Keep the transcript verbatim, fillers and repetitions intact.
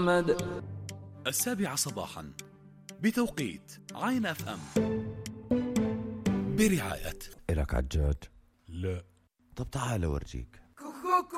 محمد. السابعة صباحا بتوقيت عين اف ام، برعاية. إلك عجاج؟ لا. طب تعال ورجيك.